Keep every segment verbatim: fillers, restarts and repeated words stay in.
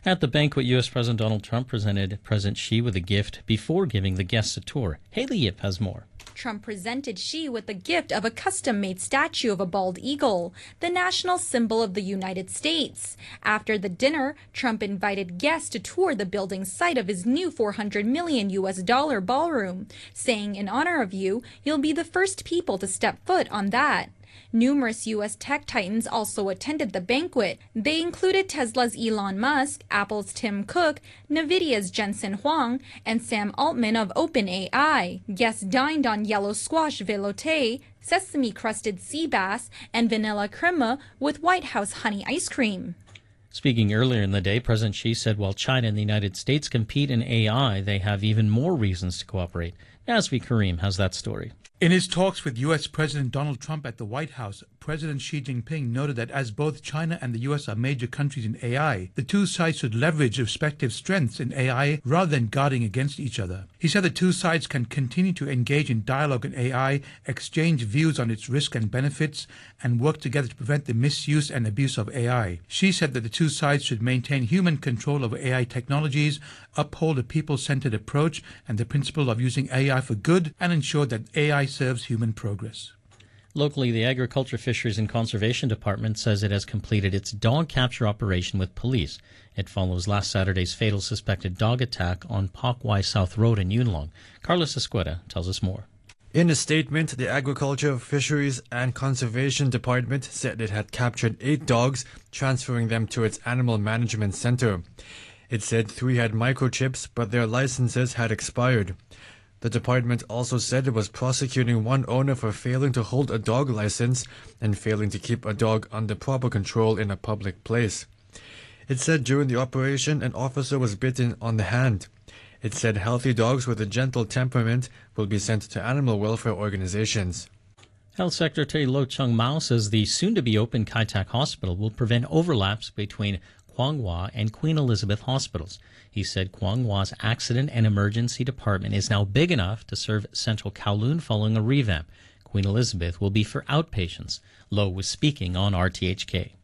At the banquet, U S President Donald Trump presented President Xi with a gift before giving the guests a tour. Haley Yip has more. Trump presented Xi with the gift of a custom-made statue of a bald eagle, the national symbol of the United States. After the dinner, Trump invited guests to tour the building site of his new four hundred million U S dollar ballroom, saying, "In honor of you, you'll be the first people to step foot on that." Numerous U S tech titans also attended the banquet. They included Tesla's Elon Musk, Apple's Tim Cook, NVIDIA's Jensen Huang, and Sam Altman of OpenAI. Guests dined on yellow squash velouté, sesame-crusted sea bass, and vanilla crema with White House honey ice cream. Speaking earlier in the day, President Xi said while China and the United States compete in A I, they have even more reasons to cooperate. Nazvi Karim has that story. In his talks with U S President Donald Trump at the White House, President Xi Jinping noted that as both China and the U S are major countries in A I, the two sides should leverage respective strengths in A I rather than guarding against each other. He said the two sides can continue to engage in dialogue in A I, exchange views on its risks and benefits, and work together to prevent the misuse and abuse of A I. Xi said that the two sides should maintain human control over A I technologies, uphold a people-centered approach and the principle of using A I for good, and ensure that A I serves human progress. Locally, the Agriculture, Fisheries and Conservation Department says it has completed its dog capture operation with police. It follows last Saturday's fatal suspected dog attack on Pak Wai South Road in Yuen Long. Carlos Escueda tells us more. In a statement, the Agriculture, Fisheries and Conservation Department said it had captured eight dogs, transferring them to its Animal Management Center. It said three had microchips, but their licenses had expired. The department also said it was prosecuting one owner for failing to hold a dog license and failing to keep a dog under proper control in a public place. It said during the operation an officer was bitten on the hand. It said healthy dogs with a gentle temperament will be sent to animal welfare organizations. Health Secretary Lo Chung-Mao says the soon-to-be-open Kai Tak Hospital will prevent overlaps between Kwang Wah and Queen Elizabeth hospitals. He said Kwang Wah's accident and emergency department is now big enough to serve central Kowloon following a revamp. Queen Elizabeth will be for outpatients. Lo was speaking on R T H K.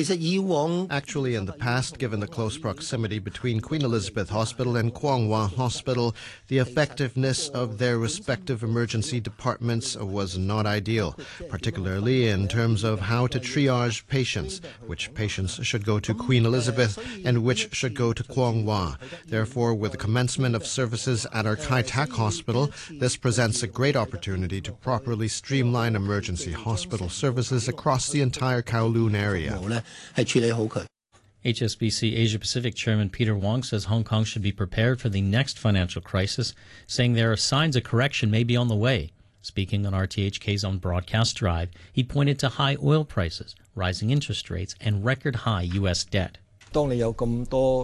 Actually, in the past, given the close proximity between Queen Elizabeth Hospital and Kwang Wah Hospital, the effectiveness of their respective emergency departments was not ideal, particularly in terms of how to triage patients, which patients should go to Queen Elizabeth and which should go to Kwang Wah. Therefore, with the commencement of services at our Kai Tak Hospital, this presents a great opportunity to properly streamline emergency hospital services across the entire Kowloon area. H S B C Asia Pacific Chairman Peter Wong says Hong Kong should be prepared for the next financial crisis, saying there are signs a correction may be on the way. Speaking on R T H K's On Broadcast Drive, he pointed to high oil prices, rising interest rates, and record-high U S debt. When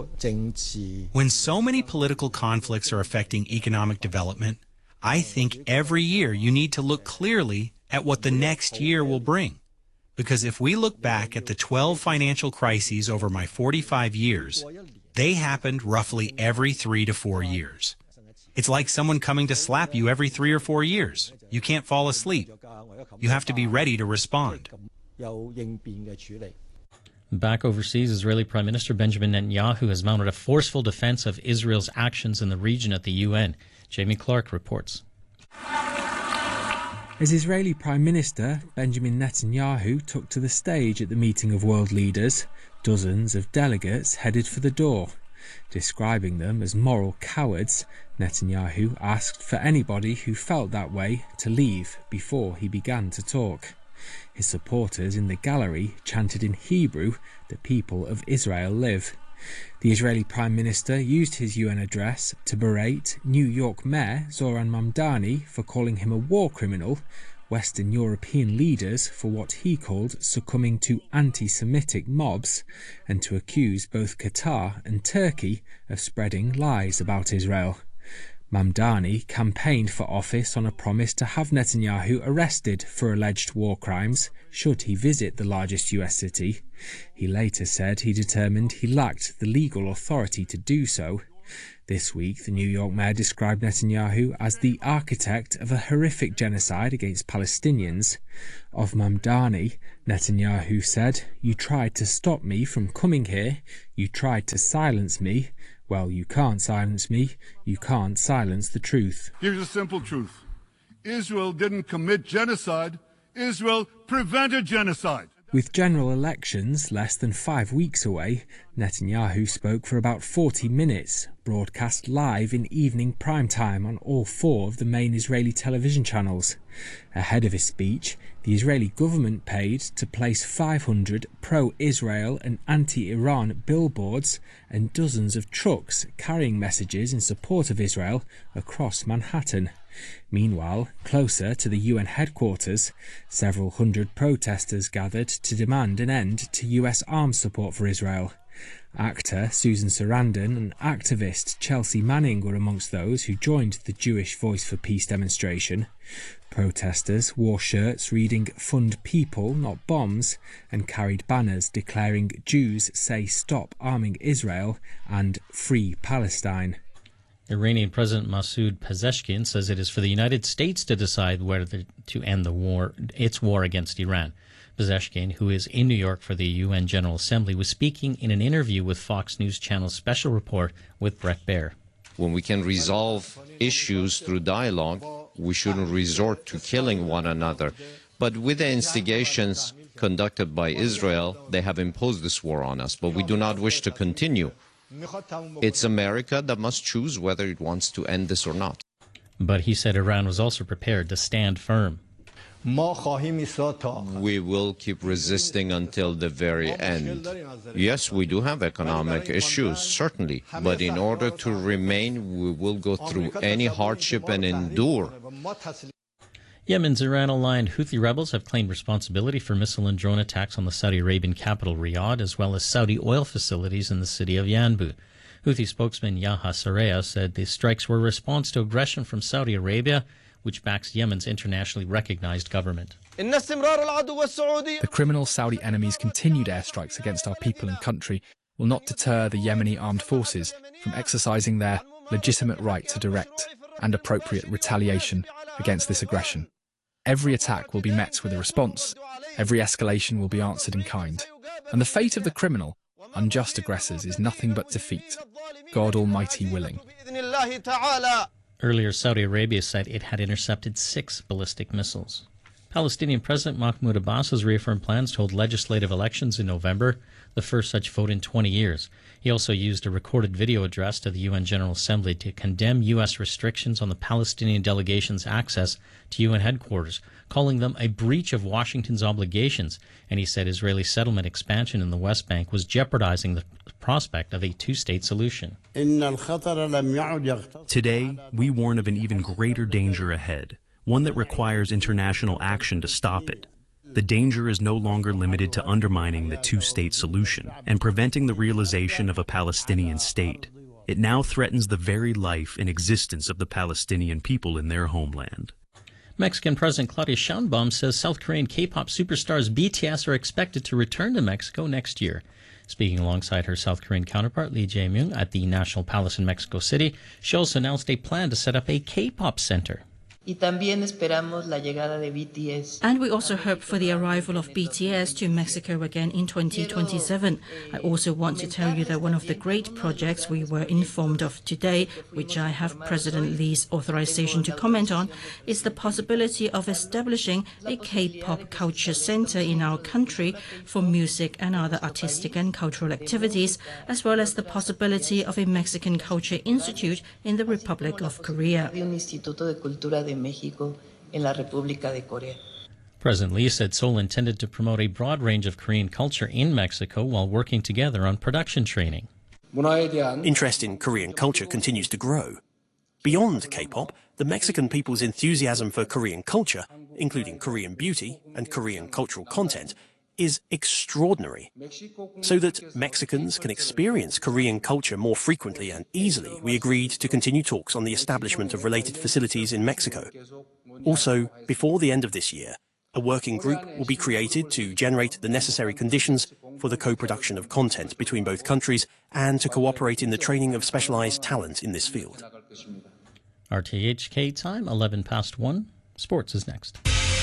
so many political conflicts are affecting economic development, I think every year you need to look clearly at what the next year will bring. Because if we look back at the twelve financial crises over my forty-five years, they happened roughly every three to four years. It's like someone coming to slap you every three or four years. You can't fall asleep. You have to be ready to respond. Back overseas, Israeli Prime Minister Benjamin Netanyahu has mounted a forceful defense of Israel's actions in the region at the U N. Jamie Clark reports. As Israeli Prime Minister, Benjamin Netanyahu took to the stage at the meeting of world leaders, dozens of delegates headed for the door. Describing them as moral cowards, Netanyahu asked for anybody who felt that way to leave before he began to talk. His supporters in the gallery chanted in Hebrew, "The people of Israel live." The Israeli Prime Minister used his U N address to berate New York Mayor Zoran Mamdani for calling him a war criminal, Western European leaders for what he called succumbing to anti-Semitic mobs, and to accuse both Qatar and Turkey of spreading lies about Israel. Mamdani campaigned for office on a promise to have Netanyahu arrested for alleged war crimes should he visit the largest U S city. He later said he determined he lacked the legal authority to do so, This week, the New York mayor described Netanyahu as the architect of a horrific genocide against Palestinians. Of Mamdani, Netanyahu said, "You tried to stop me from coming here. You tried to silence me. Well, you can't silence me. You can't silence the truth." Here's a simple truth. Israel didn't commit genocide. Israel prevented genocide. With general elections less than five weeks away, Netanyahu spoke for about forty minutes, broadcast live in evening prime time on all four of the main Israeli television channels. Ahead of his speech, the Israeli government paid to place five hundred pro-Israel and anti-Iran billboards and dozens of trucks carrying messages in support of Israel across Manhattan. Meanwhile, closer to the U N headquarters, several hundred protesters gathered to demand an end to U S arms support for Israel. Actor Susan Sarandon and activist Chelsea Manning were amongst those who joined the Jewish Voice for Peace demonstration. Protesters wore shirts reading "Fund People, Not Bombs" and carried banners declaring "Jews say stop arming Israel" and "Free Palestine." Iranian President Masoud Pezeshkian says it is for the United States to decide whether to end the war, its war against Iran. Pezeshkian, who is in New York for the U N General Assembly, was speaking in an interview with Fox News Channel's special report with Brett Baer. When we can resolve issues through dialogue, we shouldn't resort to killing one another. But with the instigations conducted by Israel, they have imposed this war on us, but we do not wish to continue. It's America that must choose whether it wants to end this or not. But he said Iran was also prepared to stand firm. We will keep resisting until the very end. Yes, we do have economic issues, certainly, but in order to remain, we will go through any hardship and endure. Yemen's Iran-aligned Houthi rebels have claimed responsibility for missile and drone attacks on the Saudi Arabian capital Riyadh, as well as Saudi oil facilities in the city of Yanbu. Houthi spokesman Yahya Saraya said the strikes were a response to aggression from Saudi Arabia, which backs Yemen's internationally recognized government. The criminal Saudi enemies' continued airstrikes against our people and country will not deter the Yemeni armed forces from exercising their legitimate right to direct and appropriate retaliation against this aggression. Every attack will be met with a response. Every escalation will be answered in kind. And the fate of the criminal, unjust aggressors is nothing but defeat, God Almighty willing. Earlier, Saudi Arabia said it had intercepted six ballistic missiles. Palestinian President Mahmoud Abbas has reaffirmed plans to hold legislative elections in November, the first such vote in twenty years. He also used a recorded video address to the U N General Assembly to condemn U S restrictions on the Palestinian delegation's access to U N headquarters, calling them a breach of Washington's obligations, and he said Israeli settlement expansion in the West Bank was jeopardizing the prospect of a two-state solution. Today, we warn of an even greater danger ahead, one that requires international action to stop it. The danger is no longer limited to undermining the two-state solution and preventing the realization of a Palestinian state. It now threatens the very life and existence of the Palestinian people in their homeland. Mexican President Claudia Sheinbaum says South Korean K-pop superstars B T S are expected to return to Mexico next year. Speaking alongside her South Korean counterpart Lee Jae-myung at the National Palace in Mexico City, she also announced a plan to set up a K-pop center. And we also hope for the arrival of B T S to Mexico again in twenty twenty-seven. I also want to tell you that one of the great projects we were informed of today, which I have President Lee's authorization to comment on, is the possibility of establishing a K-pop culture center in our country for music and other artistic and cultural activities, as well as the possibility of a Mexican Culture Institute in the Republic of Korea. Mexico en la República de Corea. President Lee said Seoul intended to promote a broad range of Korean culture in Mexico while working together on production training. Interest in Korean culture continues to grow. Beyond K-pop, the Mexican people's enthusiasm for Korean culture, including Korean beauty and Korean cultural content, is extraordinary. So that Mexicans can experience Korean culture more frequently and easily, we agreed to continue talks on the establishment of related facilities in Mexico. Also, before the end of this year, a working group will be created to generate the necessary conditions for the co-production of content between both countries and to cooperate in the training of specialized talent in this field. R T H K time, eleven past one. Sports is next.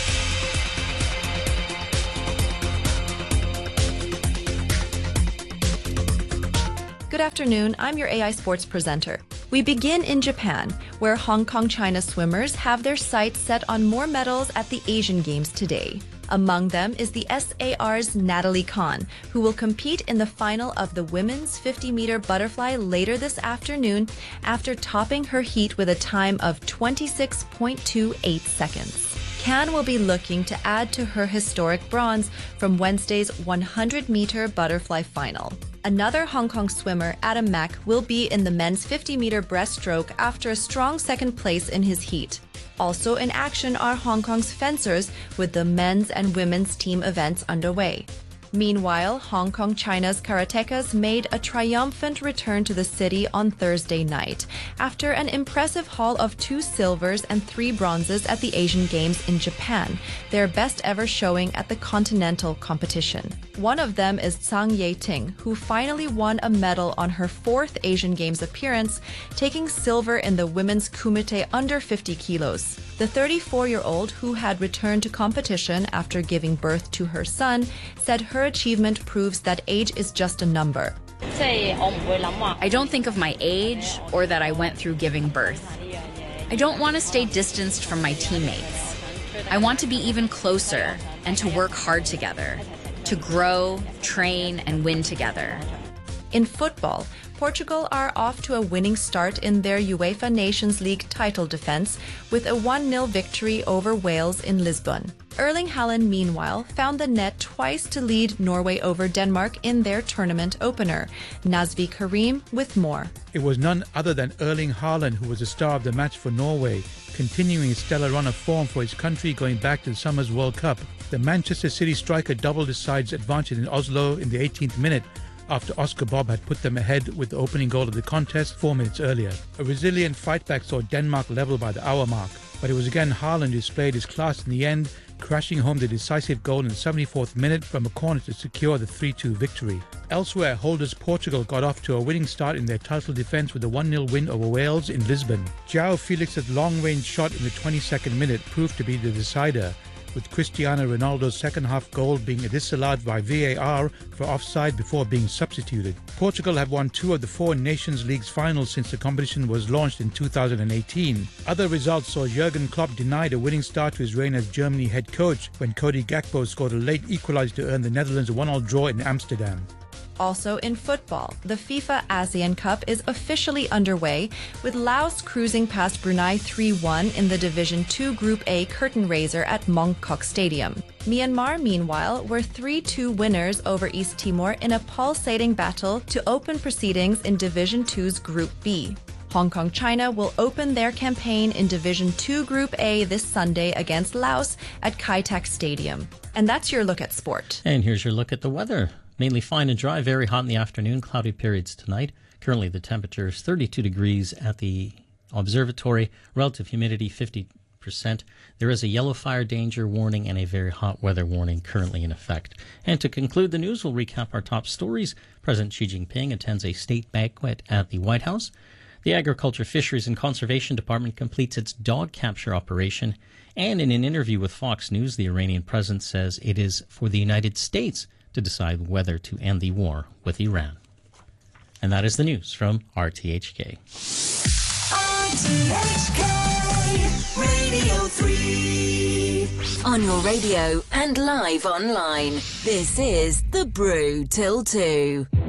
Good afternoon, I'm your A I Sports presenter. We begin in Japan, where Hong Kong China swimmers have their sights set on more medals at the Asian Games today. Among them is the S A R's Natalie Khan, who will compete in the final of the women's fifty meter butterfly later this afternoon after topping her heat with a time of twenty-six point two eight seconds. Khan will be looking to add to her historic bronze from Wednesday's one hundred meter butterfly final. Another Hong Kong swimmer, Adam Mak, will be in the men's fifty meter breaststroke after a strong second place in his heat. Also in action are Hong Kong's fencers, with the men's and women's team events underway. Meanwhile, Hong Kong China's karatekas made a triumphant return to the city on Thursday night after an impressive haul of two silvers and three bronzes at the Asian Games in Japan, their best ever showing at the continental competition. One of them is Zhang Yeting, who finally won a medal on her fourth Asian Games appearance, taking silver in the women's kumite under fifty kilos. The thirty-four-year-old, who had returned to competition after giving birth to her son, said her achievement proves that age is just a number. I don't think of my age or that I went through giving birth. I don't want to stay distanced from my teammates. I want to be even closer and to work hard together, to grow, train, and win together. In football, Portugal are off to a winning start in their UEFA Nations League title defense with a one nil victory over Wales in Lisbon. Erling Haaland, meanwhile, found the net twice to lead Norway over Denmark in their tournament opener. Nazvi Karim with more. It was none other than Erling Haaland who was the star of the match for Norway, continuing his stellar run of form for his country going back to the summer's World Cup. The Manchester City striker doubled his side's advantage in Oslo in the eighteenth minute, after Oscar Bob had put them ahead with the opening goal of the contest four minutes earlier. A resilient fightback saw Denmark level by the hour mark, but it was again Haaland who displayed his class in the end, crashing home the decisive goal in the seventy-fourth minute from a corner to secure the three two victory. Elsewhere, holders Portugal got off to a winning start in their title defence with a one nil win over Wales in Lisbon. João Felix's long-range shot in the twenty-second minute proved to be the decider, with Cristiano Ronaldo's second-half goal being disallowed by V A R for offside before being substituted. Portugal have won two of the four Nations League's finals since the competition was launched in two thousand eighteen. Other results saw Jurgen Klopp denied a winning start to his reign as Germany head coach when Cody Gakpo scored a late equaliser to earn the Netherlands a one all draw in Amsterdam. Also in football, the FIFA ASEAN Cup is officially underway, with Laos cruising past Brunei three one in the Division two Group A curtain raiser at Mong Kok Stadium. Myanmar, meanwhile, were three two winners over East Timor in a pulsating battle to open proceedings in Division two's Group B. Hong Kong China will open their campaign in Division two Group A this Sunday against Laos at Kai Tak Stadium. And that's your look at sport. And here's your look at the weather. Mainly fine and dry, very hot in the afternoon, cloudy periods tonight. Currently the temperature is thirty-two degrees at the observatory, relative humidity fifty percent. There is a yellow fire danger warning and a very hot weather warning currently in effect. And to conclude the news, we'll recap our top stories. President Xi Jinping attends a state banquet at the White House. The Agriculture, Fisheries and Conservation Department completes its dog capture operation. And in an interview with Fox News, the Iranian president says it is for the United States to decide whether to end the war with Iran. And that is the news from R T H K. R T H K Radio three. On your radio and live online, this is The Brew Till two.